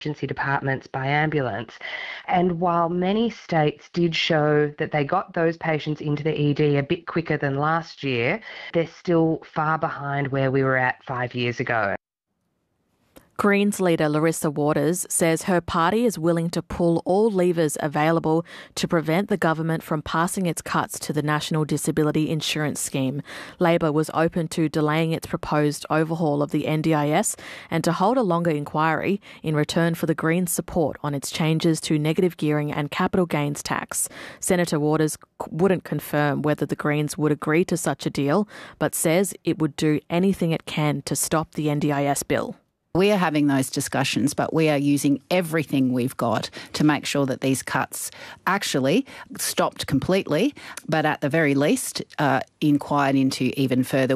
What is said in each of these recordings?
emergency departments by ambulance. And while many states did show that they got those patients into the ED a bit quicker than last year, they're still far behind where we were at 5 years ago. Greens leader Larissa Waters says her party is willing to pull all levers available to prevent the government from passing its cuts to the National Disability Insurance Scheme. Labor was open to delaying its proposed overhaul of the NDIS and to hold a longer inquiry in return for the Greens' support on its changes to negative gearing and capital gains tax. Senator Waters wouldn't confirm whether the Greens would agree to such a deal, but says it would do anything it can to stop the NDIS bill. We are having those discussions, but we are using everything we've got to make sure that these cuts actually stopped completely, but at the very least inquired into even further.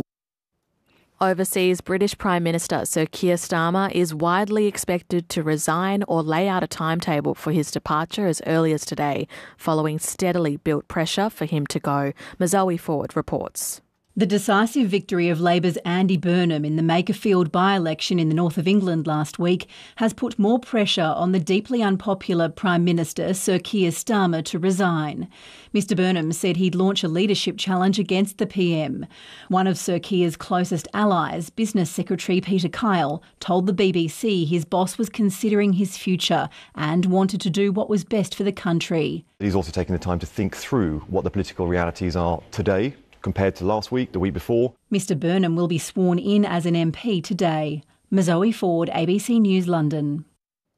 Overseas, British Prime Minister Sir Keir Starmer is widely expected to resign or lay out a timetable for his departure as early as today, following steadily built pressure for him to go. Mazoe Ford reports. The decisive victory of Labor's Andy Burnham in the Makerfield by-election in the north of England last week has put more pressure on the deeply unpopular Prime Minister Sir Keir Starmer to resign. Mr Burnham said he'd launch a leadership challenge against the PM. One of Sir Keir's closest allies, Business Secretary Peter Kyle, told the BBC his boss was considering his future and wanted to do what was best for the country. He's also taken the time to think through what the political realities are today compared to last week, the week before. Mr Burnham will be sworn in as an MP today. Mazoe Ford, ABC News, London.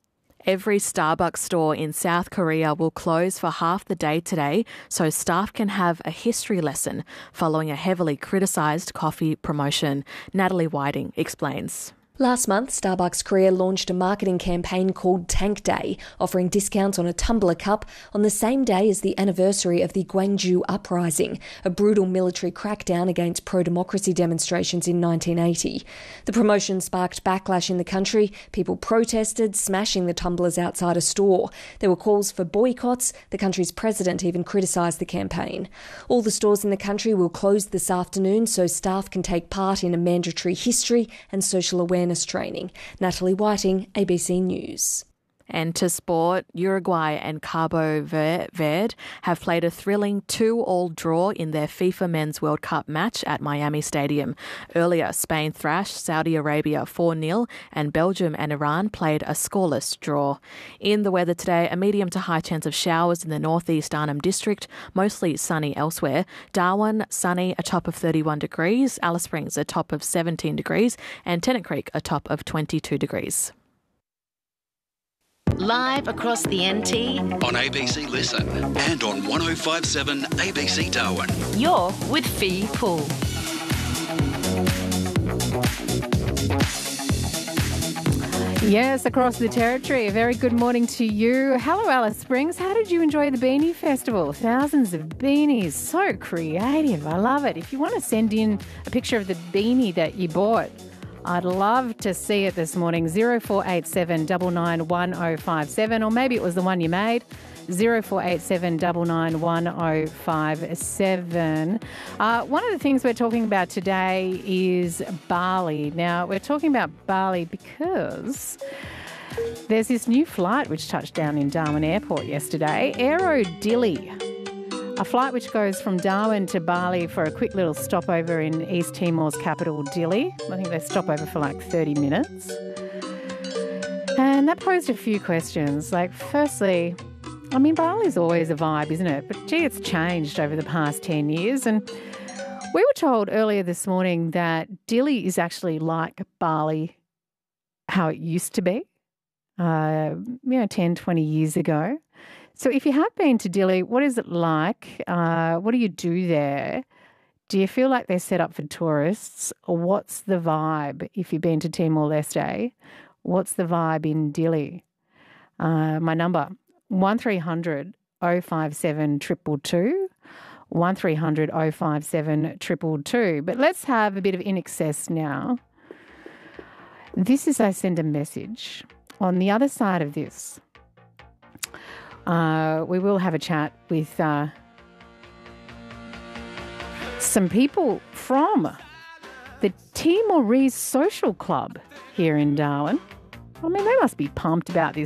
Every Starbucks store in South Korea will close for half the day today so staff can have a history lesson following a heavily criticised coffee promotion. Natalie Whiting explains. Last month, Starbucks Korea launched a marketing campaign called Tank Day, offering discounts on a tumbler cup on the same day as the anniversary of the Gwangju Uprising, a brutal military crackdown against pro-democracy demonstrations in 1980. The promotion sparked backlash in the country. People protested, smashing the tumblers outside a store. There were calls for boycotts. The country's president even criticised the campaign. All the stores in the country will close this afternoon so staff can take part in a mandatory history and social awareness training. Natalie Whiting, ABC News. And to sport, Uruguay and Cabo Verde have played a thrilling 2-2 draw in their FIFA Men's World Cup match at Miami Stadium. Earlier, Spain thrashed Saudi Arabia 4-0 and Belgium and Iran played a scoreless draw. In the weather today, a medium to high chance of showers in the northeast Arnhem District, mostly sunny elsewhere. Darwin, sunny, a top of 31 degrees. Alice Springs, a top of 17 degrees. And Tennant Creek, a top of 22 degrees. Live across the NT on ABC Listen and on 105.7 ABC Darwin. You're with Fee Poole. Yes, across the territory. A very good morning to you. Hello, Alice Springs. How did you enjoy the Beanie Festival? Thousands of beanies. So creative. I love it. If you want to send in a picture of the beanie that you bought, I'd love to see it this morning. 0487 991057, or maybe it was the one you made. 0487 991057. One of the things we're talking about today is barley. Now, we're talking about barley because there's this new flight which touched down in Darwin Airport yesterday, Aero Dili. A flight which goes from Darwin to Bali for a quick little stopover in East Timor's capital, Dili. I think they stop over for like 30 minutes. And that posed a few questions. Like, firstly, I mean, Bali's always a vibe, isn't it? But gee, it's changed over the past 10 years. And we were told earlier this morning that Dili is actually like Bali, how it used to be, 10, 20 years ago. So if you have been to Dili, what is it like? What do you do there? Do you feel like they're set up for tourists? Or what's the vibe if you've been to Timor-Leste? What's the vibe in Dili? My number, 1300 057 222, 1300 057 222. But let's have a bit of In Excess now. This is I send a message. On the other side of this, we will have a chat with some people from the Timorese Social Club here in Darwin. I mean, they must be pumped about this